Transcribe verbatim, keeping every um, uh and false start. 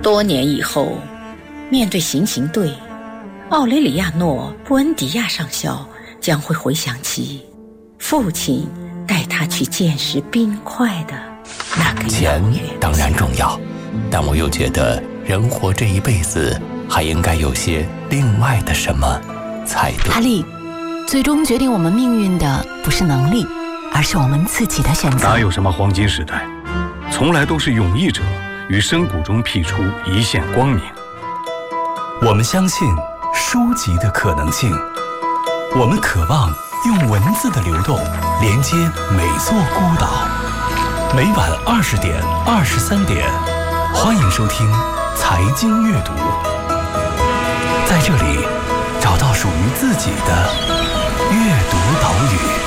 多年以后，面对行刑队，奥雷里亚诺·布恩迪亚上校将会回想起父亲带他去见识冰块的那个钱当然重要，但我又觉得人活这一辈子还应该有些另外的什么才对。 阿丽，最终决定我们命运的不是能力，而是我们自己的选择。 哪有什么黄金时代，从来都是勇毅者于深谷中辟出一线光明。 我们相信书籍的可能性，我们渴望用文字的流动连接每座孤岛。每晚二十点、二十三点，欢迎收听财经阅读，在这里找到属于自己的阅读岛屿。